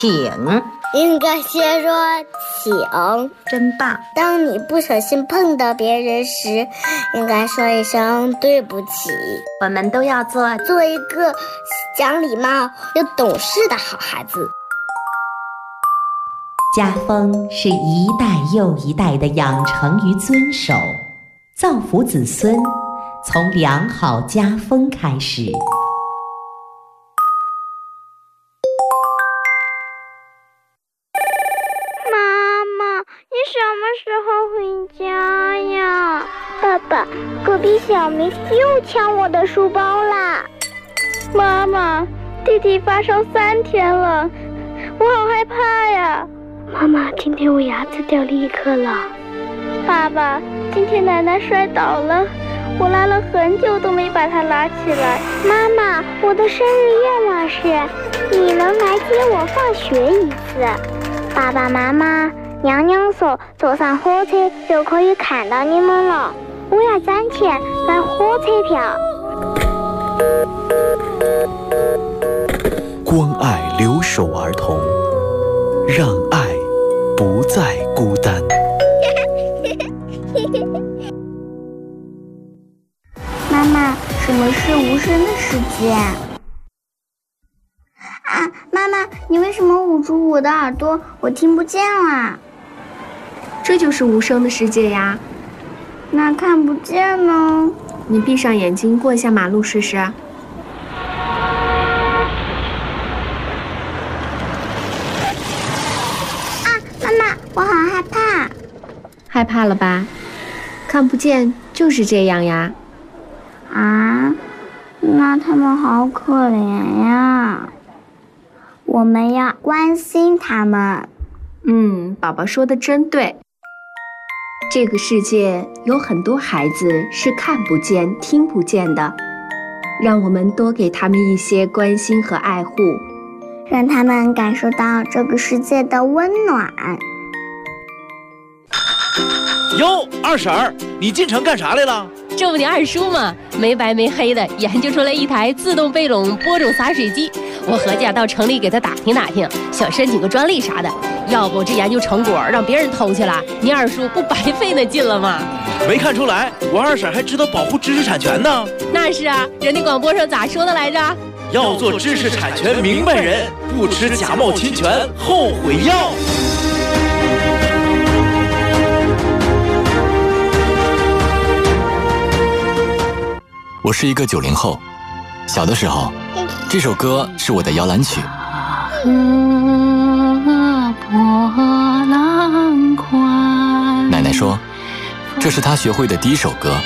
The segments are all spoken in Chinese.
请。 应该先说请， 真棒。 当你不小心碰到别人时，应该说一声对不起。 我们都要做一个讲礼貌又懂事的好孩子。 家风是一代又一代的养成与遵守，造福子孙，从良好家风开始。 什么时候回家呀？爸爸，隔壁小明又抢我的书包啦！ 妈妈，弟弟发烧3天了，我好害怕呀！ 妈妈，今天我牙齿掉了1颗了。 爸爸，今天奶奶摔倒了，我拉了很久都没把她拉起来。 妈妈，我的生日愿望是你能来接我放学一次。爸爸妈妈，娘娘说坐上火车就可以看到你们了，我要攒钱买火车票。 关爱留守儿童，让爱不再孤单。 妈妈，什么是无声的世界？妈妈，你为什么捂住我的耳朵？我听不见啦。 这就是无声的世界呀。 那看不见呢？ 你闭上眼睛过一下马路试试。 妈妈，我好害怕。 害怕了吧？看不见就是这样呀。 那他们好可怜呀。我们要关心他们。 宝宝说的真对。这个世界有很多孩子是看不见、听不见的，让我们多给他们一些关心和爱护， 让他们感受到这个世界的温暖。 哟，二婶儿，你进城干啥来了？ 这不你二叔吗？没白没黑的研究出来一台自动背垄播种洒水机，我合计到城里给他打听打听，想申请个专利啥的。要不这研究成果让别人偷去了，你二叔不白费那劲了吗？ 没看出来，我二婶还知道保护知识产权呢。 那是啊，人家广播上咋说的来着？ 要做知识产权明白人，不吃假冒侵权后悔药。 我是一个90后，小的时候，这首歌是我的摇篮曲。奶奶说，这是她学会的第一首歌。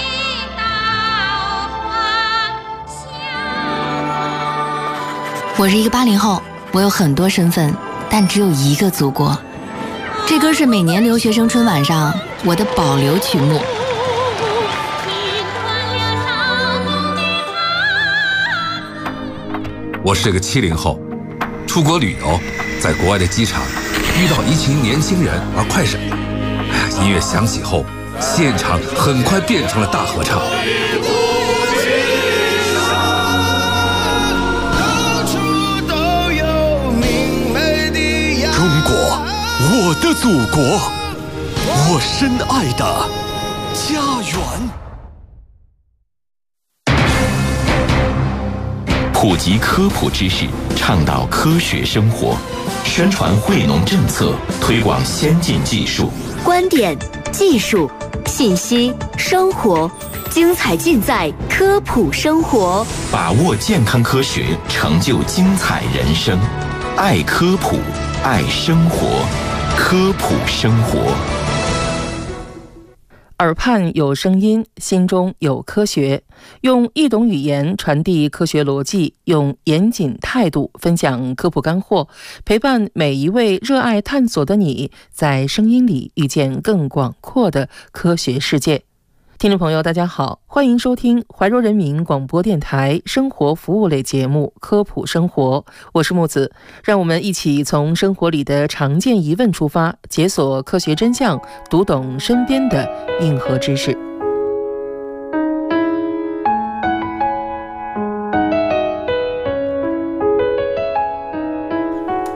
我是一个80后，我有很多身份，但只有一个祖国。这歌是每年留学生春晚上我的保留曲目。 我是个70后，出国旅游，在国外的机场遇到一群年轻人玩快闪，音乐响起后，现场很快变成了大合唱。 中国，我的祖国，我深爱的家园。 普及科普知识，倡导科学生活，宣传惠农政策，推广先进技术。 观点、技术、信息、生活，精彩尽在科普生活。 把握健康科学，成就精彩人生。爱科普，爱生活，科普生活。 耳畔有声音，心中有科学，用易懂语言传递科学逻辑，用严谨态度分享科普干货，陪伴每一位热爱探索的你，在声音里遇见更广阔的科学世界。听众朋友大家好，欢迎收听怀柔人民广播电台生活服务类节目科普生活，我是木子，让我们一起从生活里的常见疑问出发，解锁科学真相，读懂身边的硬核知识。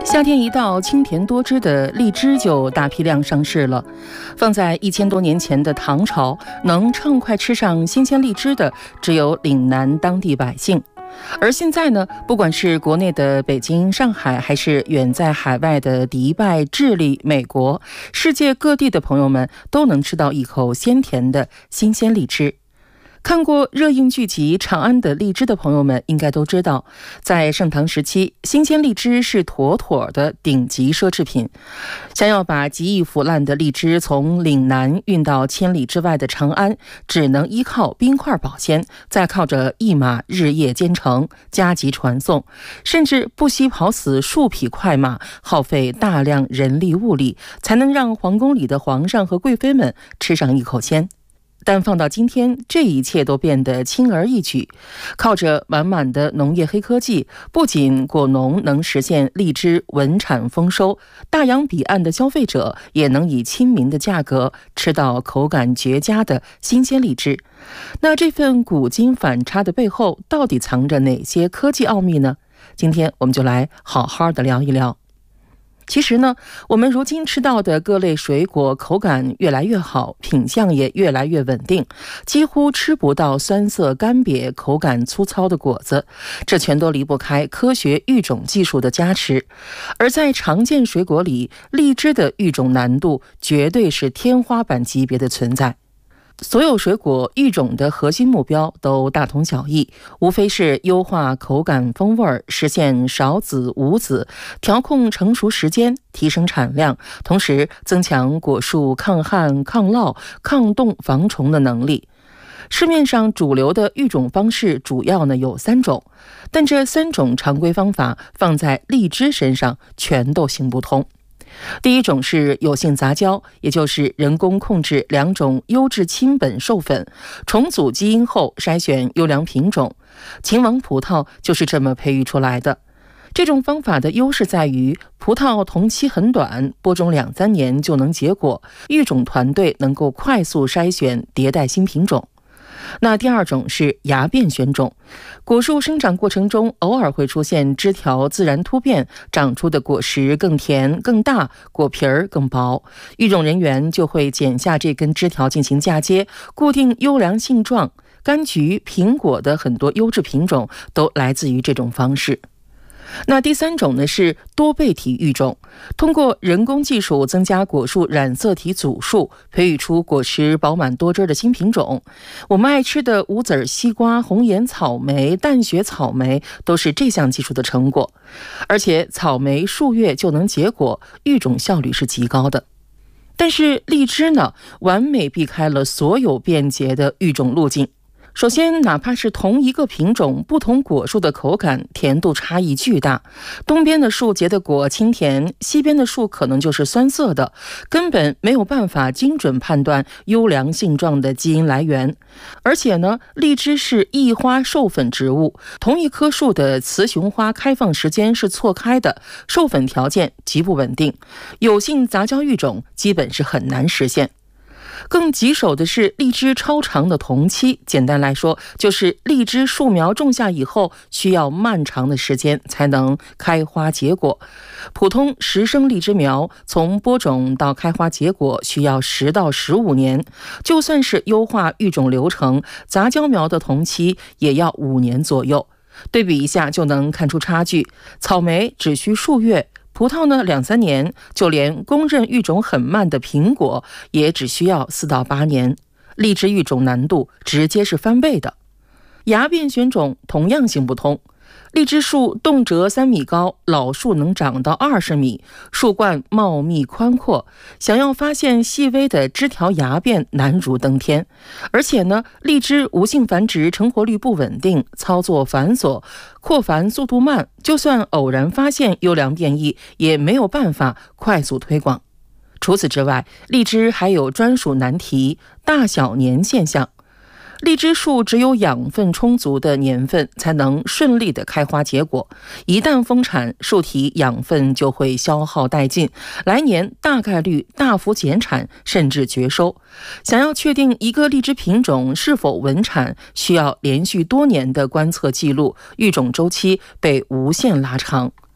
夏天一到，清甜多汁的荔枝就大批量上市了。放在1000多年前的唐朝，能畅快吃上新鲜荔枝的只有岭南当地百姓。而现在呢，不管是国内的北京、上海，还是远在海外的迪拜、智利、美国，世界各地的朋友们都能吃到一口鲜甜的新鲜荔枝。看过热映剧集《长安的荔枝》的朋友们应该都知道，在盛唐时期，新鲜荔枝是妥妥的顶级奢侈品。想要把极易腐烂的荔枝从岭南运到千里之外的长安，只能依靠冰块保鲜，再靠着驿马日夜兼程，加急传送，甚至不惜跑死数匹快马，耗费大量人力物力，才能让皇宫里的皇上和贵妃们吃上一口鲜。但放到今天，这一切都变得轻而易举。靠着满满的农业黑科技，不仅果农能实现荔枝稳产丰收，大洋彼岸的消费者也能以亲民的价格吃到口感绝佳的新鲜荔枝。那这份古今反差的背后，到底藏着哪些科技奥秘呢？今天我们就来好好的聊一聊。其实呢，我们如今吃到的各类水果口感越来越好，品相也越来越稳定，几乎吃不到酸涩干瘪、口感粗糙的果子，这全都离不开科学育种技术的加持。而在常见水果里，荔枝的育种难度绝对是天花板级别的存在。所有水果育种的核心目标都大同小异，无非是优化口感风味，实现少籽无籽，调控成熟时间，提升产量，同时增强果树抗旱、抗涝、抗冻、防虫的能力。市面上主流的育种方式主要有3种，但这3种常规方法放在荔枝身上全都行不通。第一种是有性杂交，也就是人工控制2种优质亲本授粉，重组基因后筛选优良品种。秦王葡萄就是这么培育出来的。这种方法的优势在于葡萄同期很短，播种2-3年就能结果，育种团队能够快速筛选迭代新品种。那第二种是芽变选种，果树生长过程中偶尔会出现枝条自然突变，长出的果实更甜更大，果皮儿更薄，育种人员就会剪下这根枝条进行嫁接，固定优良性状。柑橘、苹果的很多优质品种都来自于这种方式。那第3种呢是多倍体育种，通过人工技术增加果树染色体组数，培育出果实饱满多汁的新品种。我们爱吃的无籽西瓜、红眼草莓、淡雪草莓都是这项技术的成果。而且草莓数月就能结果，育种效率是极高的。但是荔枝呢，完美避开了所有便捷的育种路径。首先，哪怕是同一个品种，不同果树的口感甜度差异巨大，东边的树结的果清甜，西边的树可能就是酸涩的，根本没有办法精准判断优良性状的基因来源。而且呢，荔枝是异花授粉植物，同一棵树的雌雄花开放时间是错开的，授粉条件极不稳定，有性杂交育种基本是很难实现。更棘手的是荔枝超长的同期，简单来说就是荔枝树苗种下以后需要漫长的时间才能开花结果。普通10生荔枝苗从播种到开花结果需要10到15年，就算是优化育种流程，杂交苗的同期也要5年左右。对比一下就能看出差距，草莓只需数月，葡萄呢2-3年，就连公认育种很慢的苹果也只需要4到8年。荔枝育种难度直接是翻倍的。芽变选种同样行不通，荔枝树动辄3米高，老树能长到20米，树冠茂密宽阔，想要发现细微的枝条芽变难如登天。而且呢，荔枝无性繁殖成活率不稳定，操作繁琐，扩繁速度慢，就算偶然发现优良变异，也没有办法快速推广。除此之外，荔枝还有专属难题——大小年现象。荔枝树只有养分充足的年份才能顺利的开花结果，一旦丰产，树体养分就会消耗殆尽，来年大概率大幅减产甚至绝收。想要确定一个荔枝品种是否稳产，需要连续多年的观测记录，育种周期被无限拉长。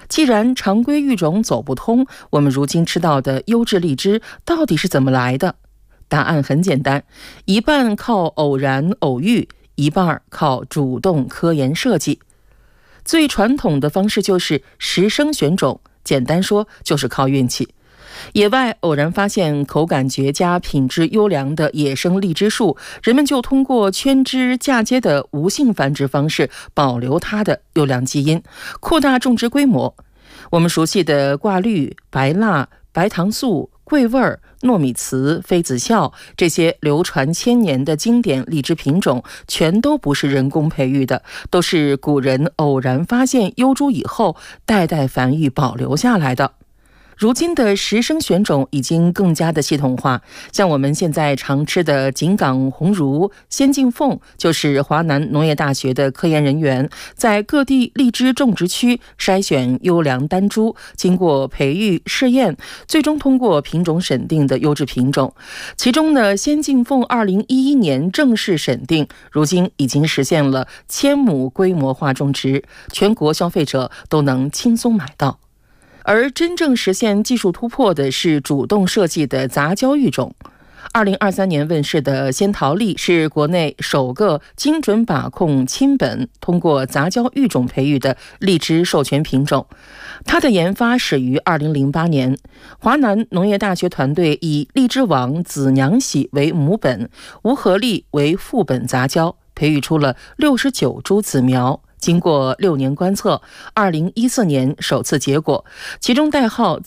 既然常规育种走不通，我们如今吃到的优质荔枝到底是怎么来的？答案很简单，一半靠偶然偶遇，一半靠主动科研设计。最传统的方式就是实生选种，简单说就是靠运气。野外偶然发现口感绝佳、品质优良的野生荔枝树，人们就通过圈枝嫁接的无性繁殖方式保留它的优良基因，扩大种植规模。我们熟悉的挂绿、白蜡、白糖素、桂味儿、糯米糍、妃子笑，这些流传千年的经典荔枝品种，全都不是人工培育的，都是古人偶然发现优株以后，代代繁育保留下来的。如今的实生选种已经更加的系统化，像我们现在常吃的井冈红茹、仙境凤，就是华南农业大学的科研人员在各地荔枝种植区筛选优良单株，经过培育试验，最终通过品种审定的优质品种。其中呢，仙境凤2011年正式审定，如今已经实现了1000亩规模化种植，全国消费者都能轻松买到。而真正实现技术突破的是主动设计的杂交育种。2023年问世的仙桃荔是国内首个精准把控亲本、通过杂交育种培育的荔枝授权品种。它的研发始于2008年，华南农业大学团队以荔枝王子娘喜为母本，无核荔为副本杂交，培育出了69株子苗。经过6年观测，2014年首次结果，其中代号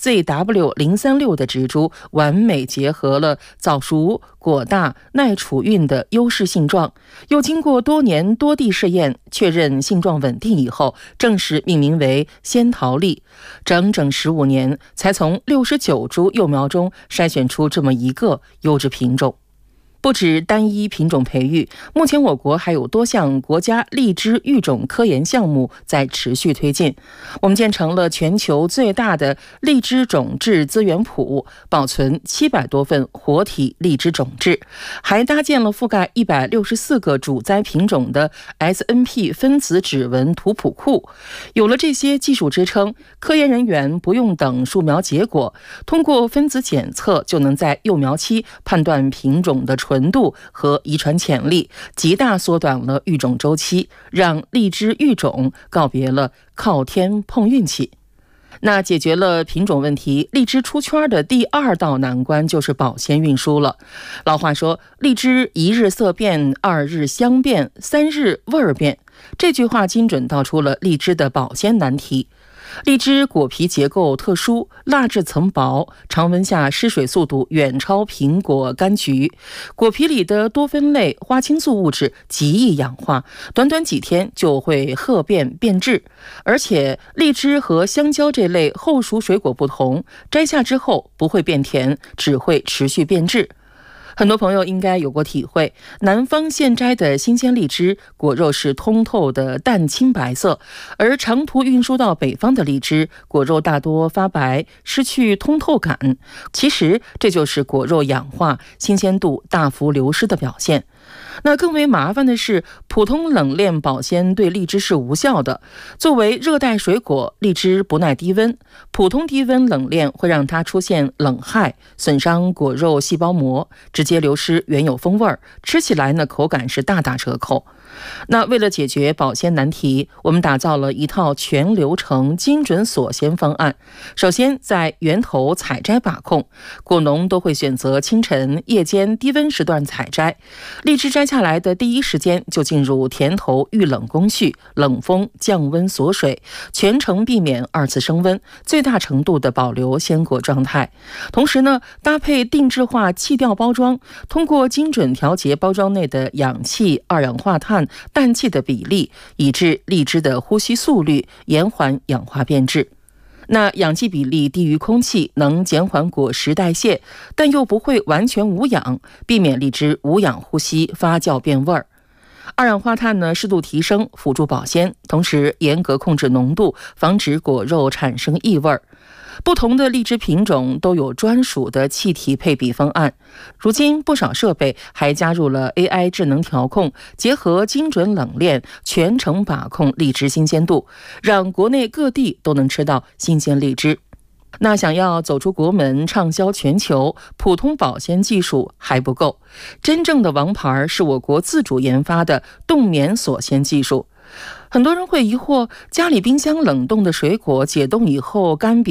ZW036 的植株完美结合了早熟、果大、耐储运的优势性状，又经过多年多地试验，确认性状稳定以后，正式命名为仙桃荔。整整15年，才从69株幼苗中筛选出这么一个优质品种。不止单一品种培育，目前我国还有多项国家荔枝育种科研项目在持续推进。我们建成了全球最大的荔枝种质资源库，保存700多份活体荔枝种质，还搭建了覆盖164个主栽品种的 SNP 分子指纹图谱库。有了这些技术支撑，科研人员不用等树苗结果，通过分子检测就能在幼苗期判断品种的纯度和遗传潜力，极大缩短了育种周期，让荔枝育种告别了靠天碰运气。那解决了品种问题，荔枝出圈的第2道难关就是保鲜运输了。老话说，荔枝1日色变，2日香变，3日味儿变，这句话精准道出了荔枝的保鲜难题。荔枝果皮结构特殊，蜡质层薄，常温下失水速度远超苹果、柑橘。果皮里的多酚类花青素物质极易氧化，短短几天就会褐变变质。而且荔枝和香蕉这类后熟水果不同，摘下之后不会变甜，只会持续变质。很多朋友应该有过体会，南方现摘的新鲜荔枝果肉是通透的淡青白色，而长途运输到北方的荔枝果肉大多发白，失去通透感。其实这就是果肉氧化、新鲜度大幅流失的表现。那更为麻烦的是，普通冷链保鲜对荔枝是无效的。作为热带水果，荔枝不耐低温，普通低温冷链会让它出现冷害，损伤果肉细胞膜，直接流失原有风味，吃起来呢口感是大打折扣。那为了解决保鲜难题，我们打造了一套全流程精准锁鲜方案。首先，在源头采摘把控，果农都会选择清晨、夜间低温时段采摘。荔枝摘下来的第一时间就进入田头预冷工序，冷风降温锁水，全程避免2次升温，最大程度的保留鲜果状态。同时呢，搭配定制化气调包装，通过精准调节包装内的氧气、二氧化碳、氮气的比例，以致荔枝的呼吸速率，延缓氧化变质。那氧气比例低于空气，能减缓果实代谢，但又不会完全无氧，避免荔枝无氧呼吸发酵变味儿。二氧化碳呢适度提升，辅助保鲜，同时严格控制浓度，防止果肉产生异味。 不同的荔枝品种都有专属的气体配比方案。如今不少设备还加入了 AI 智能调控，结合精准冷链，全程把控荔枝新鲜度，让国内各地都能吃到新鲜荔枝。那想要走出国门，畅销全球，普通保鲜技术还不够，真正的王牌是我国自主研发的冻棉锁鲜技术。很多人会疑惑，家里冰箱冷冻的水果解冻以后干瘪